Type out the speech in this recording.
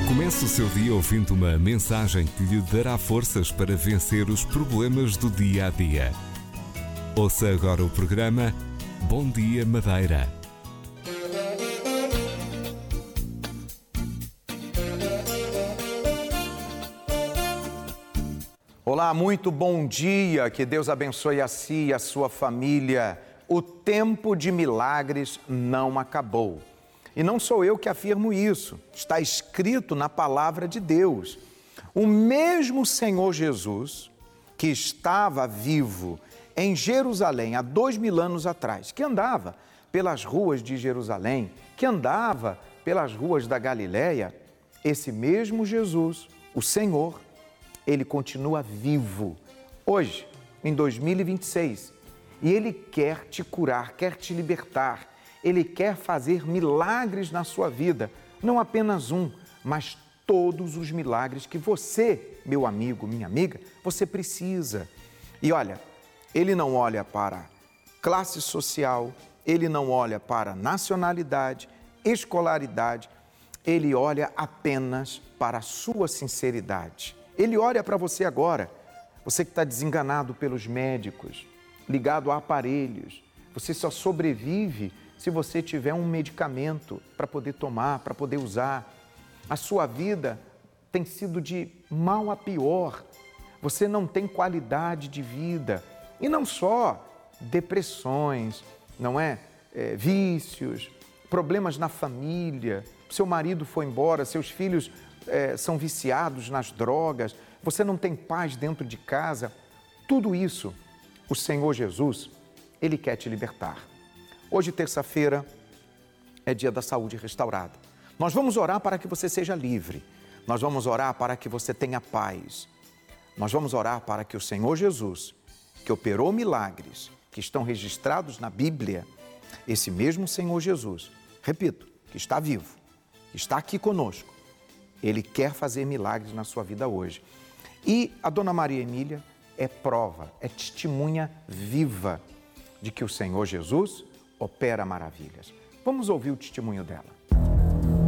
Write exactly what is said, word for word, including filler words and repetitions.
Comece o seu dia ouvindo uma mensagem que lhe dará forças para vencer os problemas do dia a dia. Ouça agora o programa Bom Dia Madeira. Olá, muito bom dia, que Deus abençoe a si e a sua família. O tempo de milagres não acabou. E não sou eu que afirmo isso, está escrito na palavra de Deus. O mesmo Senhor Jesus, que estava vivo em Jerusalém há dois mil anos atrás, que andava pelas ruas de Jerusalém, que andava pelas ruas da Galileia, esse mesmo Jesus, o Senhor, ele continua vivo hoje, em dois mil e vinte e seis, e ele quer te curar, quer te libertar. Ele quer fazer milagres na sua vida, não apenas um, mas todos os milagres que você, meu amigo, minha amiga, você precisa. E olha, ele não olha para classe social, ele não olha para nacionalidade, escolaridade, ele olha apenas para a sua sinceridade. Ele olha para você agora, você que está desenganado pelos médicos, ligado a aparelhos, você só sobrevive se você tiver um medicamento para poder tomar, para poder usar. A sua vida tem sido de mal a pior. Você não tem qualidade de vida. E não só depressões, não é? É, vícios, problemas na família, seu marido foi embora, seus filhos é, são viciados nas drogas, você não tem paz dentro de casa. Tudo isso, o Senhor Jesus, Ele quer te libertar. Hoje, terça-feira, é dia da saúde restaurada. Nós vamos orar para que você seja livre. Nós vamos orar para que você tenha paz. Nós vamos orar para que o Senhor Jesus, que operou milagres, que estão registrados na Bíblia, esse mesmo Senhor Jesus, repito, que está vivo, que está aqui conosco, Ele quer fazer milagres na sua vida hoje. E a Dona Maria Emília é prova, é testemunha viva de que o Senhor Jesus opera maravilhas. Vamos ouvir o testemunho dela.